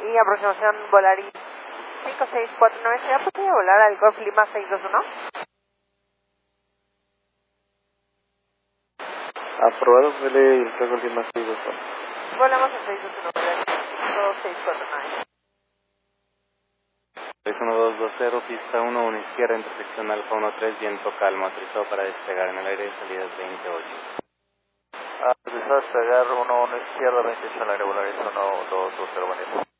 Y aproximación Volaris 5649, ¿se va a poder volar al Golf Lima 621? Aprobado, vele el cargo Lima 621. Volamos al 621, Volaris 5649. 1220, pista 1 izquierda, intersección Alfa 13, viento calmo, autorizado para despegar en el aire, salidas 28. Autorizado a despegar 1 izquierda, 28 en el aire, Volaris 1220,